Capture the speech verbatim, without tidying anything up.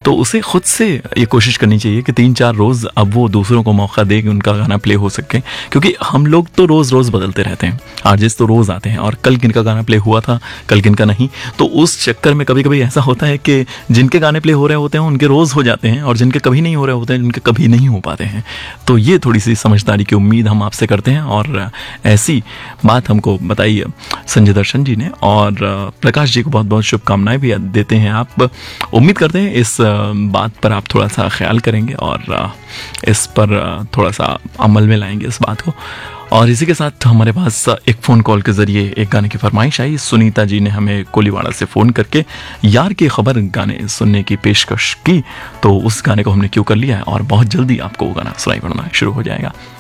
तो उसे खुद से ये कोशिश करनी चाहिए कि तीन चार रोज़ अब वो दूसरों को मौका दे कि उनका गाना प्ले हो सके, क्योंकि हम लोग तो रोज़ रोज़ बदलते रहते हैं, आर्टिस्ट तो रोज़ आते हैं और कल किनका गाना प्ले हुआ था कल किनका नहीं। तो उस चक्कर में कभी कभी ऐसा होता है कि जिनके गाने प्ले हो रहे होते हैं उनके रोज़ हो जाते हैं और जिनके कभी नहीं हो रहे होते हैं उनके कभी नहीं हो पाते हैं। तो ये थोड़ी सी समझदारी की उम्मीद हम आपसे करते हैं और ऐसी बात हमको बताई संजय दर्शन जी ने, और प्रकाश जी को बहुत बहुत शुभकामनाएं भी देते हैं। आप उम्मीद करते हैं इस बात पर आप थोड़ा सा ख्याल करेंगे और इस पर थोड़ा सा अमल में लाएंगे इस बात को। और इसी के साथ हमारे पास एक फ़ोन कॉल के ज़रिए एक गाने की फरमाइश आई। सुनीता जी ने हमें कोलीवाड़ा से फ़ोन करके यार की खबर गाने सुनने की पेशकश की, तो उस गाने को हमने क्यों कर लिया है और बहुत जल्दी आपको वो गाना सुनाई पड़ना शुरू हो जाएगा।